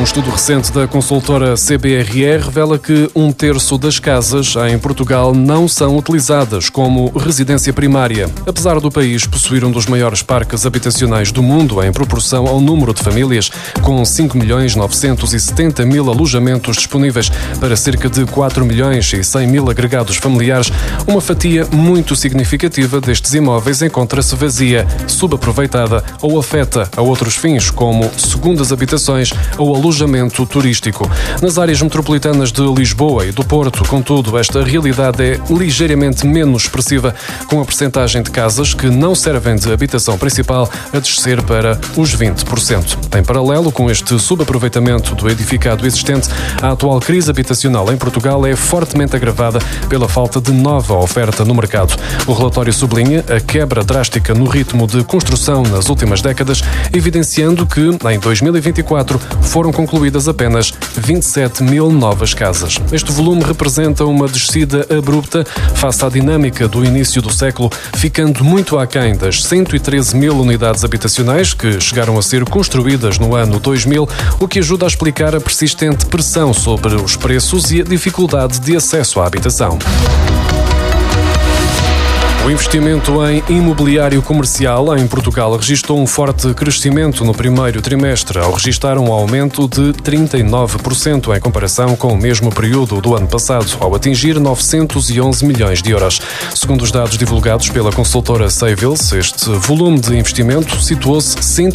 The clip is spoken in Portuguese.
estudo recente da consultora CBRE revela que 1/3 das casas em Portugal não são utilizadas como residência primária. Apesar do país possuir um dos maiores parques habitacionais do mundo em proporção ao número de famílias, com 5.970.000 alojamentos disponíveis para cerca de 4.100.000 agregados familiares, uma fatia muito significativa destes imóveis encontra-se vazia, subaproveitada ou afeta a outros fins, como segundas habitações ou alojamento turístico. Nas áreas metropolitanas de Lisboa e do Porto, contudo, esta realidade é ligeiramente menos expressiva, com a percentagem de casas que não servem de habitação principal a descer para os 20%. Em paralelo com este subaproveitamento do edificado existente, a atual crise habitacional em Portugal é fortemente agravada pela falta de nova oferta no mercado. O relatório sublinha a quebra drástica no ritmo de construção nas últimas décadas, evidenciando que, em 2024, foram concluídas apenas 27.000 novas casas. Este volume representa uma descida abrupta face à dinâmica do início do século, ficando muito aquém das 113.000 unidades habitacionais que chegaram a ser construídas no ano 2000, o que ajuda a explicar a persistente pressão sobre os preços e a dificuldade de acesso à habitação. O investimento em imobiliário comercial em Portugal registrou um forte crescimento no primeiro trimestre, ao registrar um aumento de 39% em comparação com o mesmo período do ano passado, ao atingir 911 milhões de euros. Segundo os dados divulgados pela consultora Savills, este volume de investimento situou-se